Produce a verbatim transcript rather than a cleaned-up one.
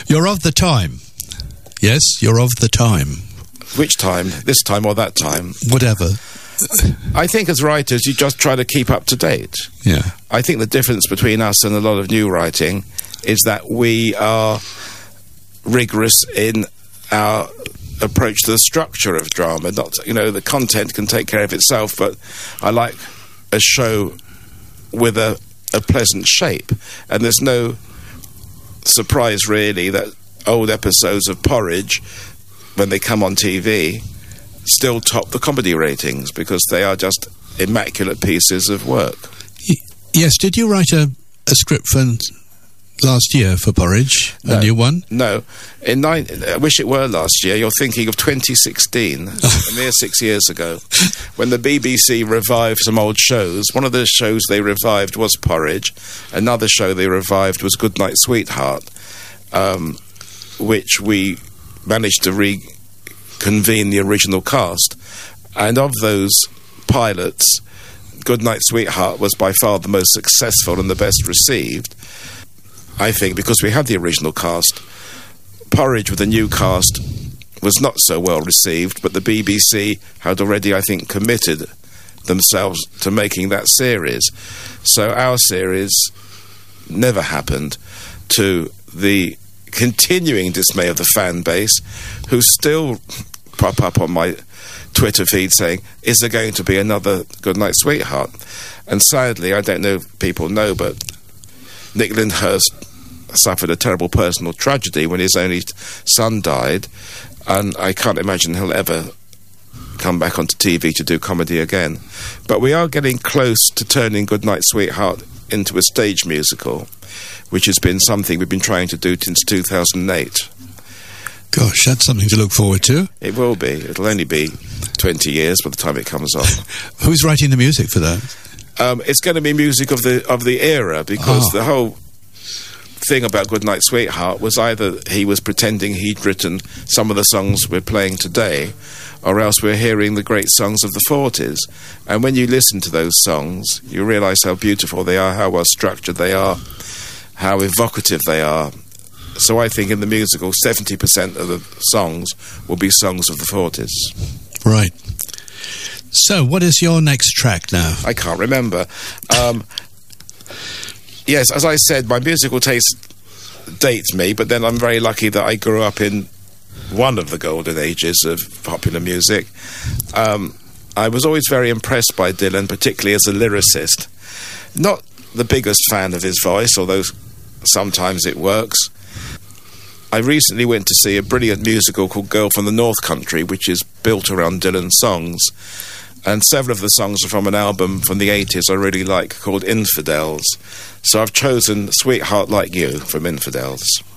You're of the time. Yes, you're of the time. Which time? This time or that time? Whatever. I think as writers, you just try to keep up to date. Yeah. I think the difference between us and a lot of new writing is that we are rigorous in our approach to the structure of drama. Not, you know, the content can take care of itself, but I like a show with a, a pleasant shape. And there's no surprise, really, that old episodes of Porridge, when they come on T V, still top the comedy ratings because they are just immaculate pieces of work. Y- yes, did you write a, a script for last year for Porridge, a no, new one? No. In nine, I wish it were last year. You're thinking of twenty sixteen, a mere six years ago, when the B B C revived some old shows. One of the shows they revived was Porridge. Another show they revived was Goodnight Sweetheart, um, which we managed to reconvene the original cast. And of those pilots, Goodnight Sweetheart was by far the most successful and the best received, I think, because we had the original cast. Porridge with the new cast was not so well received, but the B B C had already, I think, committed themselves to making that series. So our series never happened, to the continuing dismay of the fan base, who still pop up on my Twitter feed saying, is there going to be another Goodnight Sweetheart? And sadly, I don't know if people know, but Nick Lyndhurst suffered a terrible personal tragedy when his only son died, and I can't imagine he'll ever come back onto T V to do comedy again. But we are getting close to turning Goodnight Sweetheart into a stage musical, which has been something we've been trying to do since two thousand eight. Gosh, that's something to look forward to. It will be. It'll only be twenty years by the time it comes on. Who's writing the music for that? Um, it's going to be music of the of the era, because Oh. the whole thing about Goodnight Sweetheart was either he was pretending he'd written some of the songs we're playing today, or else we're hearing the great songs of the forties. And when you listen to those songs, you realise how beautiful they are, how well structured they are, how evocative they are. So I think in the musical, seventy percent of the songs will be songs of the forties. Right. So, what is your next track now? I can't remember. Um, yes, as I said, my musical taste dates me, but then I'm very lucky that I grew up in one of the golden ages of popular music. Um, I was always very impressed by Dylan, particularly as a lyricist. Not the biggest fan of his voice, although sometimes it works. I recently went to see a brilliant musical called Girl from the North Country, which is built around Dylan's songs. And several of the songs are from an album from the eighties I really like, called Infidels. So I've chosen Sweetheart Like You from Infidels.